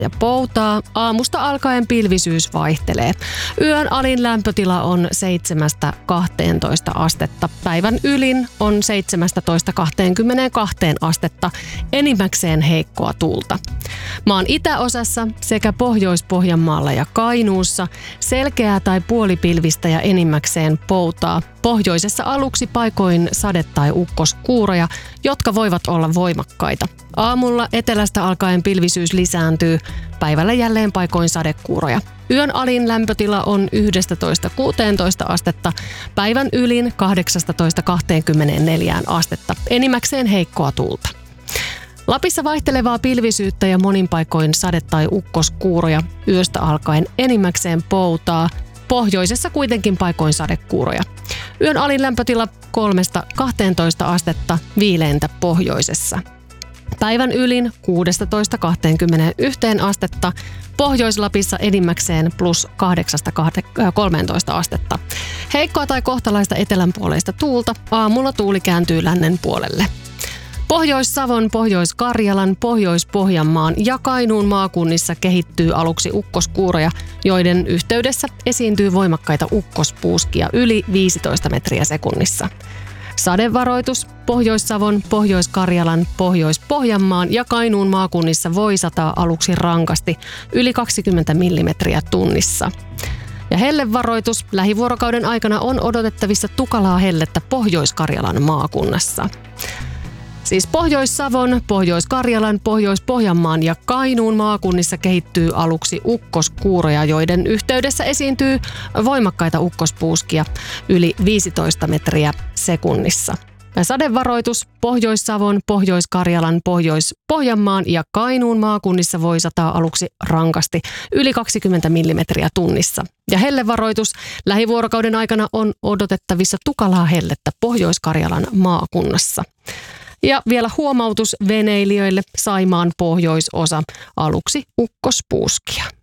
ja poutaa. Aamusta alkaen pilvisyys vaihtelee. Yön alin lämpötila on 7-12 astetta. Päivän ylin on 17-22 astetta. Enimmäkseen heikkoa tuulta. Maan itäosassa sekä Pohjois-Pohjanmaalla ja Kainuussa selkeää tai puolipilvistä ja enimmäkseen poutaa. Pohjoisessa aluksi paikoin sade- tai ukkoskuuroja, jotka voivat olla voimakkaita. Aamulla etelästä alkaen pilvisyys lisääntyy, päivällä jälleen paikoin sadekuuroja. Yön alin lämpötila on 11-16 astetta, päivän ylin 18-24 astetta, enimmäkseen heikkoa tuulta. Lapissa vaihtelevaa pilvisyyttä ja monin paikoin sade- tai ukkoskuuroja, yöstä alkaen enimmäkseen poutaa, pohjoisessa kuitenkin paikoin sadekuuroja. Yön alin lämpötila 3-12 astetta, viileintä pohjoisessa. Päivän ylin 16-21 astetta, Pohjois-Lapissa enimmäkseen plus 8-13 astetta. Heikkoa tai kohtalaista etelänpuoleista tuulta, aamulla tuuli kääntyy lännen puolelle. Pohjois-Savon, Pohjois-Karjalan, Pohjois-Pohjanmaan ja Kainuun maakunnissa kehittyy aluksi ukkoskuuroja, joiden yhteydessä esiintyy voimakkaita ukkospuuskia yli 15 metriä sekunnissa. Sadevaroitus Pohjois-Savon, Pohjois-Karjalan, Pohjois-Pohjanmaan ja Kainuun maakunnissa voi sataa aluksi rankasti yli 20 millimetriä tunnissa. Ja hellevaroitus lähivuorokauden aikana on odotettavissa tukalaa hellettä Pohjois-Karjalan maakunnassa. Siis Pohjois-Savon, Pohjois-Karjalan, Pohjois-Pohjanmaan ja Kainuun maakunnissa kehittyy aluksi ukkoskuuroja, joiden yhteydessä esiintyy voimakkaita ukkospuuskia yli 15 metriä sekunnissa. Ja sadevaroitus Pohjois-Savon, Pohjois-Karjalan, Pohjois-Pohjanmaan ja Kainuun maakunnissa voi sataa aluksi rankasti yli 20 millimetriä tunnissa. Ja hellevaroitus lähivuorokauden aikana on odotettavissa tukalaa hellettä Pohjois-Karjalan maakunnassa. Ja vielä huomautus veneilijöille: Saimaan pohjoisosa aluksi ukkospuuskia.